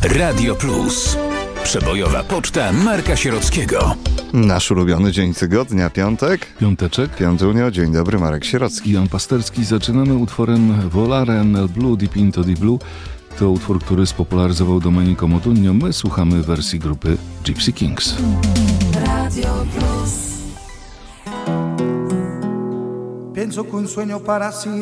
Radio Plus. Przebojowa poczta Marka Sierockiego. Nasz ulubiony dzień tygodnia, piątek. Piąteczek. Piątunio, dzień dobry, Marek Sierocki. Jan Pasterski. Zaczynamy utworem Volare nel blu di Pinto di Blu. To utwór, który spopularyzował Domenico Modugno. My słuchamy wersji grupy Gypsy Kings. Radio Plus. Pienso que un sueño para sí